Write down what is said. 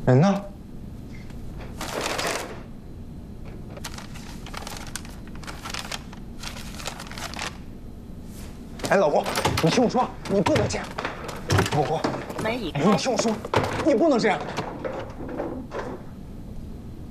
人呢？哎，老公，你听我说，你不能这样。老公， 门已开。 哎，你听我说，你不能这样。